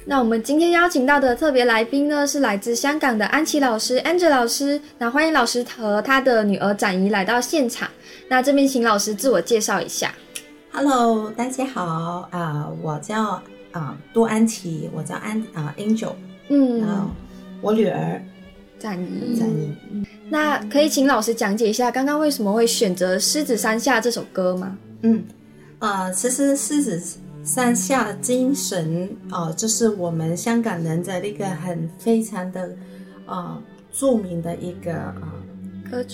那我们今天邀请到的特别来宾呢，是来自香港的安琪老师 Angel 老师。那欢迎老师和他的女儿展怡来到现场。那这边请老师自我介绍一下。 Hello， 大家好，我叫杜安琪，我叫Angel， 我女儿展怡。 那可以请老师讲解一下，刚刚为什么会选择《狮子山下》这首歌吗？ 其实狮子山下的精神就是我们香港人的一个非常的著名的一个歌曲